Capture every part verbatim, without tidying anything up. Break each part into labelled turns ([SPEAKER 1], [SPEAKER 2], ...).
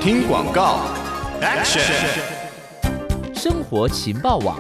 [SPEAKER 1] 听广告 Action
[SPEAKER 2] 生活情报网。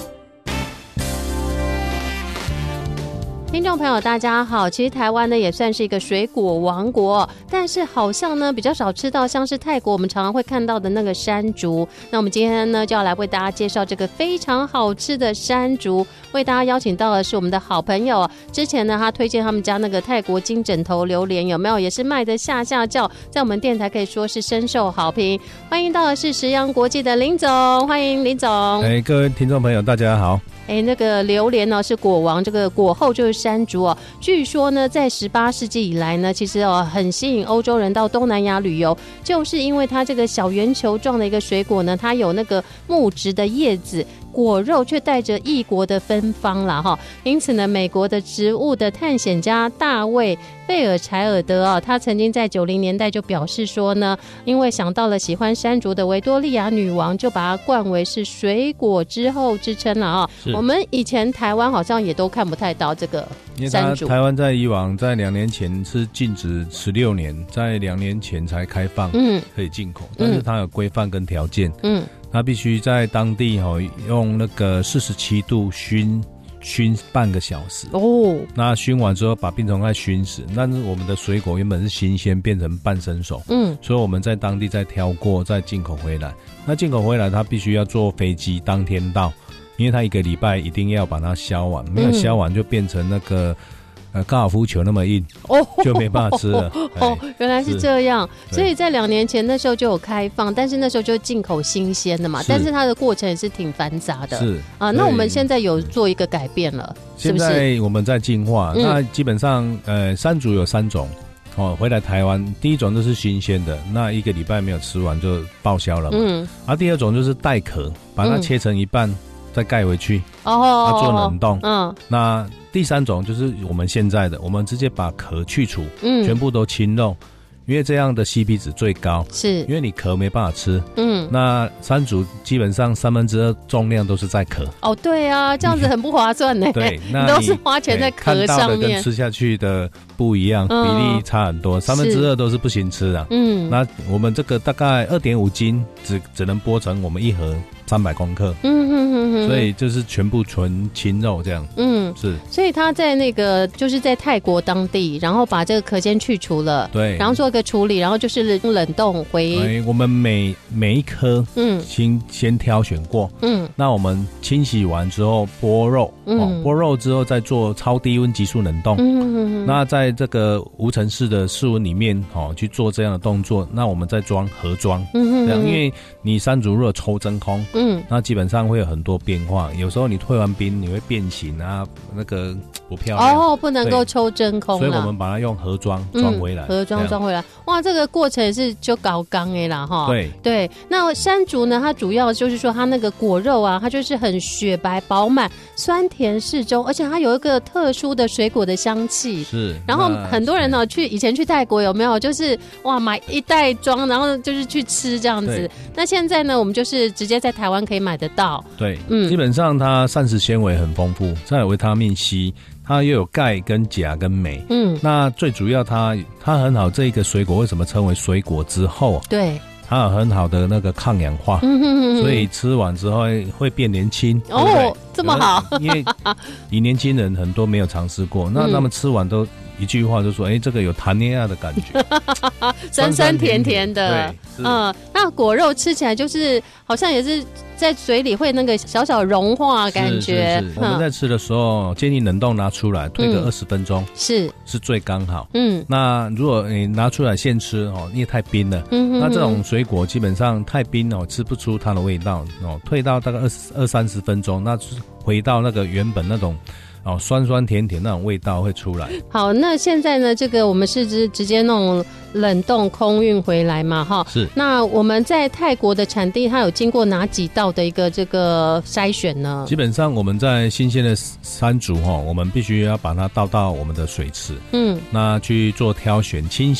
[SPEAKER 3] 听众朋友大家好，其实台湾呢也算是一个水果王国，但是好像呢比较少吃到像是泰国我们常常会看到的那个山竹。那我们今天呢就要来为大家介绍这个非常好吃的山竹，为大家邀请到的是我们的好朋友，之前呢他推荐他们家那个泰国金枕头榴莲，有没有也是卖得下下叫，在我们电台可以说是深受好评。欢迎到的是食阳国际的林总，欢迎林总。
[SPEAKER 4] 哎，各位听众朋友大家好。
[SPEAKER 3] 哎，那个榴莲呢是果王，这个果后就是山竹哦。据说呢，在十八世纪以来呢，其实哦很吸引欧洲人到东南亚旅游，就是因为它这个小圆球状的一个水果呢，它有那个木质的叶子。果肉却带着异国的芬芳啦哈，因此呢，美国的植物的探险家大卫贝尔柴尔德啊，他曾经在九零年代就表示说呢，因为想到了喜欢山竹的维多利亚女王，就把它冠为是水果之后之称了啊。我们以前台湾好像也都看不太到这个山竹，
[SPEAKER 4] 台湾在以往在两年前是禁止十六年，在两年前才开放，嗯，可以进口，但是它有规范跟条件，嗯。它必须在当地、哦、用那个四十七度熏熏半个小时哦。那熏完之后把病虫害熏死，但是我们的水果原本是新鲜，变成半生熟，嗯，所以我们在当地再挑过，再进口回来。那进口回来，它必须要坐飞机当天到，因为它一个礼拜一定要把它削完，没有削完就变成那个。呃，高尔夫球那么硬，哦，就没办法吃了。
[SPEAKER 3] 哦，原来是这样，所以在两年前那时候就有开放，但是那时候就进口新鲜的嘛，但是它的过程也是挺繁杂的。是啊，那我们现在有做一个改变了，是不是？
[SPEAKER 4] 现在我们在进化，嗯、那基本上呃，山竹有三种。哦，回来台湾，第一种就是新鲜的，那一个礼拜没有吃完就报销了嘛。嗯，而、啊、第二种就是带壳，把它切成一半。嗯再盖回去，哦，它做冷冻。嗯，那第三种就是我们现在的，我们直接把壳去除，嗯，全部都清肉，因为这样的 C P 值最高，是因为你壳没办法吃。嗯，那山竹基本上三分之二重量都是在壳。哦，
[SPEAKER 3] 对啊，这样子很不划算呢。对，那你都是花钱在壳上面，看到的
[SPEAKER 4] 跟吃下去的不一样，嗯、比例差很多，三分之二都是不行吃的。嗯，那我们这个大概二点五斤，只只能剥成我们一盒。三百公克，嗯哼哼哼，所以就是全部纯青肉这样，嗯，是，
[SPEAKER 3] 所以他在那个就是在泰国当地，然后把这个壳先去除了，对，然后做一个处理，然后就是冷冻回。
[SPEAKER 4] 哎，我们每每一颗，嗯，先先挑选过，嗯，那我们清洗完之后剥肉，嗯，哦、剥肉之后再做超低温急速冷冻，嗯哼哼，那在这个无尘室的室温里面，哦，去做这样的动作，那我们再装盒装，嗯哼哼，这样，因为你山竹如果抽真空。嗯，那基本上会有很多变化，有时候你退完冰你会变形啊，那个不漂亮
[SPEAKER 3] 哦，不能够抽真空，
[SPEAKER 4] 所以我们把它用盒装装回来，
[SPEAKER 3] 嗯、盒装装回来。哇，这个过程也是就搞刚的啦哈。对对，那山竹呢，它主要就是说它那个果肉啊，它就是很雪白饱满，酸甜适中，而且它有一个特殊的水果的香气。是，然后很多人呢、喔、去以前去泰国有没有就是哇买一袋装，然后就是去吃这样子。那现在呢，我们就是直接在台湾可以买得到。
[SPEAKER 4] 对，嗯，基本上它膳食纤维很丰富，再有维他命 C， 它又有钙跟钾跟镁。嗯，那最主要它它很好，这一个水果为什么称为水果之后？对。它有很好的那个抗氧化，嗯哼哼哼，所以吃完之后会变年轻。哦，对对
[SPEAKER 3] 这么好！
[SPEAKER 4] 因为以年轻人很多没有尝试过，那他们吃完都一句话就说：“哎、欸，这个有谈恋爱的感觉，
[SPEAKER 3] 酸酸甜甜的。”对，嗯，那果肉吃起来就是好像也是在嘴里会那个小小融化感觉。是是是，
[SPEAKER 4] 我们在吃的时候建议冷冻拿出来，推个二十分钟，是是最刚好。嗯，那如果你拿出来现吃哦，因为太冰了，嗯，那这种水果基本上太冰哦，吃不出它的味道哦。退到大概二二三十分钟，那回到那个原本那种。哦，酸酸甜甜那种味道会出来。
[SPEAKER 3] 好，那现在呢，这个我们是直直接那种冷冻空运回来嘛，哈。是。那我们在泰国的产地，它有经过哪几道的一个这个筛选呢？
[SPEAKER 4] 基本上我们在新鲜的山竹哈，我们必须要把它倒到我们的水池，嗯，那去做挑选清洗。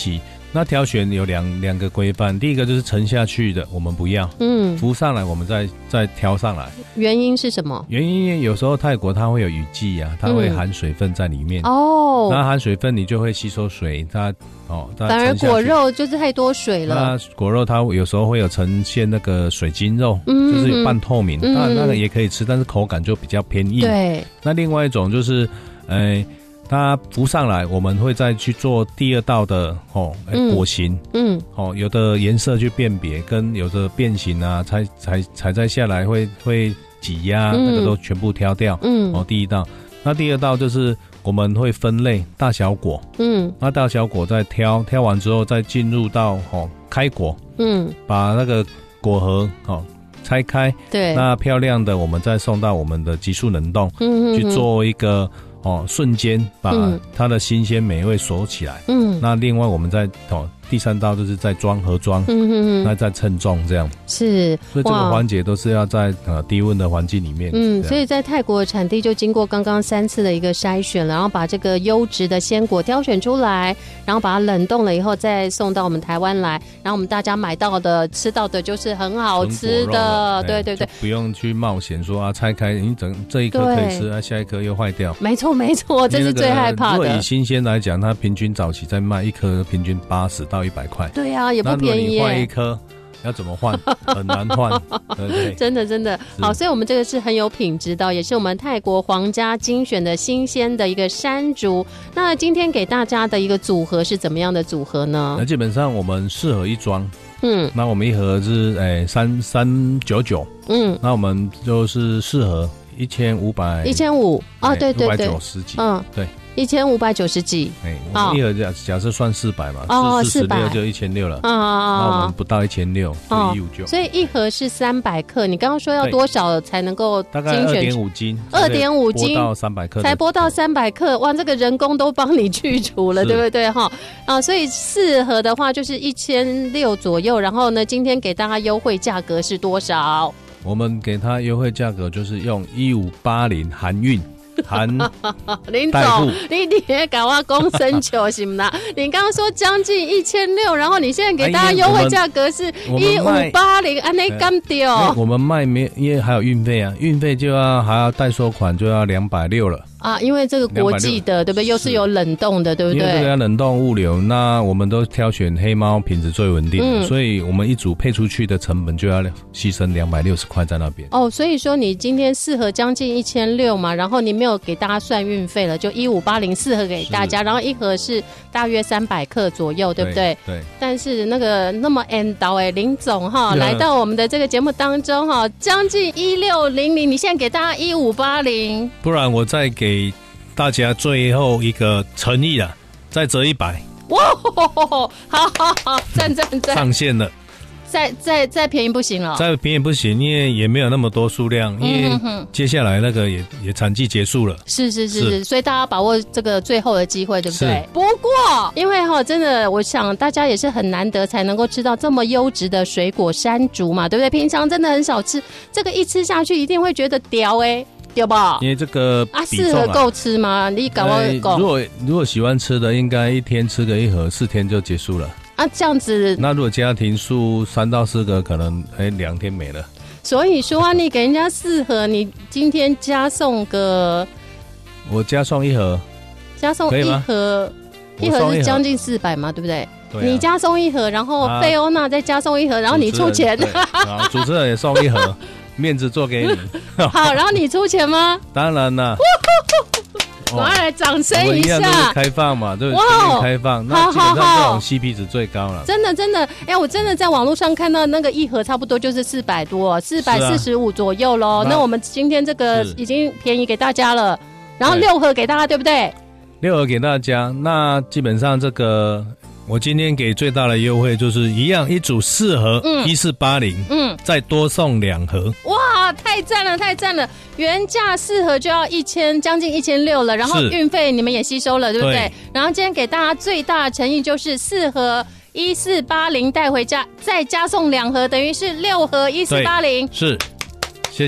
[SPEAKER 4] 那挑选有两两个规范，第一个就是沉下去的，我们不要，嗯，浮上来我们再再挑上来。
[SPEAKER 3] 原因是什么？
[SPEAKER 4] 原因有时候泰国它会有雨季啊，它会含水分在里面。
[SPEAKER 3] 哦、
[SPEAKER 4] 嗯，那含水分你就会吸收水，它哦，它
[SPEAKER 3] 反而果肉就是太多水了。
[SPEAKER 4] 那果肉它有时候会有呈现那个水晶肉，嗯、就是有半透明，嗯、当然那个也可以吃，但是口感就比较偏硬。
[SPEAKER 3] 对。
[SPEAKER 4] 那另外一种就是，呃。它浮上来，我们会再去做第二道的哦、欸、果形，嗯，哦，有的颜色去辨别，跟有的变形啊，采采采摘下来会会挤压、嗯，那个都全部挑掉，嗯，哦，第一道，那第二道就是我们会分类大小果，嗯，那大小果再挑，挑完之后再进入到哦开果，嗯，把那个果核哦拆开，对，那漂亮的我们再送到我们的急速冷冻，嗯，去做一个。哦，瞬间把它的新鲜美味锁起来。嗯，那另外我们再哦，第三道就是在装盒装，嗯嗯嗯，那再称重这样。
[SPEAKER 3] 是，
[SPEAKER 4] 所以这个环节都是要在呃低温的环境里面。
[SPEAKER 3] 嗯，所以在泰国的产地就经过刚刚三次的一个筛选，然后把这个优质的鲜果挑选出来，然后把它冷冻了以后再送到我们台湾来，然后我们大家买到的吃到的就是很好吃的，对对对，
[SPEAKER 4] 不用去冒险说啊拆开你整这一颗可以吃，啊下一颗又坏掉。
[SPEAKER 3] 没错没错，这是最害怕的。
[SPEAKER 4] 如果以新鲜来讲，它平均早期在卖一颗平均八十到一百块。
[SPEAKER 3] 对啊，也不便宜耶。
[SPEAKER 4] 那如果你换一颗，要怎么换？很难换，对不对？
[SPEAKER 3] 真的真的好，所以我们这个是很有品质的，也是我们泰国皇家精选的新鲜的一个山竹。那今天给大家的一个组合是怎么样的组合呢？
[SPEAKER 4] 那基本上我们四盒一装。嗯，那我们一盒是诶三三九九，嗯，那我们就是四盒一千五百，
[SPEAKER 3] 一千五哦，对对对，
[SPEAKER 4] 五百九十几，嗯，对。
[SPEAKER 3] 一千五百九十几，
[SPEAKER 4] 哎，我们一盒假假设算四百嘛，哦，四十六就一千六了，啊啊，那我们不到一千六，就一五九，
[SPEAKER 3] 所以一盒是三百克。你刚刚说要多少才能够
[SPEAKER 4] 大概二点五斤，
[SPEAKER 3] 二点五斤
[SPEAKER 4] 到三百克，
[SPEAKER 3] 才拨到三百克，哇，这个人工都帮你去除了，对不对哈？啊，所以四盒的话就是一千六左右，然后呢，今天给大家优惠价格是多少？
[SPEAKER 4] 我们给他优惠价格就是用一五八零含运。含
[SPEAKER 3] 林总，你你也搞我公生球行吗？你刚刚说将近一千六，然后你现在给大家优惠价格是一五八零，安内干掉。
[SPEAKER 4] 我们卖没，因为还有运费啊，运费就要还要代收款，就要两百六了。
[SPEAKER 3] 啊，因为这个国际的，对不对？又是有冷冻的，对不对？
[SPEAKER 4] 因为这个要冷冻物流，那我们都挑选黑猫品质最稳定的，嗯、所以我们一组配出去的成本就要牺牲两百六十块在那边。
[SPEAKER 3] 哦，所以说你今天四盒将近一千六嘛，然后你没有给大家算运费了，就一五八零四盒给大家，然后一盒是大约三百克左右，对不对？
[SPEAKER 4] 对。对
[SPEAKER 3] 但是那个那么 end 到哎，林总哈来到我们的这个节目当中哈，将近一六零零，你现在给大家一五八零，
[SPEAKER 4] 不然我再给。给大家最后一个诚意了，再折一百。
[SPEAKER 3] 哇，好好好，赞赞赞！
[SPEAKER 4] 上线了，
[SPEAKER 3] 再再再便宜不行了，
[SPEAKER 4] 再便宜不行，因为也没有那么多数量，因为接下来那个也也产季结束了。
[SPEAKER 3] 是是是是，所以大家把握这个最后的机会，对不对？不过，因为哈，真的，我想大家也是很难得才能够吃到这么优质的水果山竹嘛，对不对？平常真的很少吃，这个一吃下去一定会觉得屌哎、欸。对吧？
[SPEAKER 4] 因为这个
[SPEAKER 3] 啊，四盒够吃吗？你搞我够。
[SPEAKER 4] 如果如果喜欢吃的，应该一天吃个一盒，四天就结束了。
[SPEAKER 3] 啊，这样子。
[SPEAKER 4] 那如果家庭数三到四个，可能哎两天没了。
[SPEAKER 3] 所以说啊，你给人家四盒，你今天加送个，
[SPEAKER 4] 我加送一盒，
[SPEAKER 3] 加送一盒，一盒是将近四百嘛，对不对？对啊、你加送一盒，然后贝欧娜再加送一盒，然后你出钱。
[SPEAKER 4] 好，主持人也送一盒。面子做给你，
[SPEAKER 3] 好，然后你出钱吗？
[SPEAKER 4] 当然了，
[SPEAKER 3] 我要来掌声一下。
[SPEAKER 4] 我们一样都是开放嘛，对不对？开放，那基本上这种 C P 值最高了。
[SPEAKER 3] 真的真的，哎，我真的在网络上看到那个一盒差不多就是四百多，四百四十五左右喽。那我们今天这个已经便宜给大家了，然后六盒给大家，对不对？
[SPEAKER 4] 六盒给大家，那基本上这个。我今天给最大的优惠就是一样，一组四盒，一四八零，嗯，再多送两盒。
[SPEAKER 3] 哇，太赞了，太赞了！原价四盒就要一千，将近一千六了，然后运费你们也吸收了，对不对？对。然后今天给大家最大的诚意就是四盒一四八零带回家，再加送两盒，等于是六盒一四八零。
[SPEAKER 4] 是，谢谢。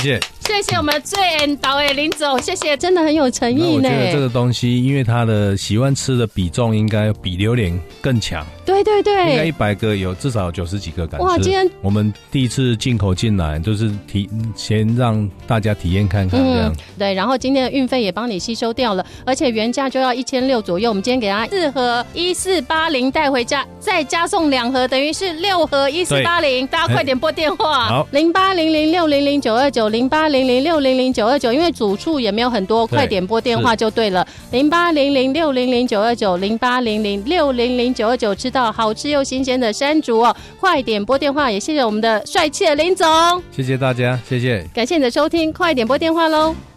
[SPEAKER 3] 谢谢我们最恩导的林总，谢谢，真的很有诚意呢。
[SPEAKER 4] 我觉得这个东西，因为它的喜欢吃的比重应该比榴莲更强。
[SPEAKER 3] 对对对，
[SPEAKER 4] 应该一百个有至少九十几个敢吃。
[SPEAKER 3] 哇，今天
[SPEAKER 4] 我们第一次进口进来，就是体先让大家体验看看这样、嗯。
[SPEAKER 3] 对，然后今天的运费也帮你吸收掉了，而且原价就要一千六左右，我们今天给他四盒一四八零带回家，再加送两盒，等于是六盒一四八零，大家快点拨电话，好，零八零零六零零九二九零八零零六零零九二九，因为组数也没有很多，快点拨电话就对了，零八零零六零零九二九零八零零六零零九二九，吃到好吃又新鲜的山竹哦，快点拨电话，也谢谢我们的帅气的林总，
[SPEAKER 4] 谢谢大家，谢谢，
[SPEAKER 3] 感谢你的收听，快点拨电话喽。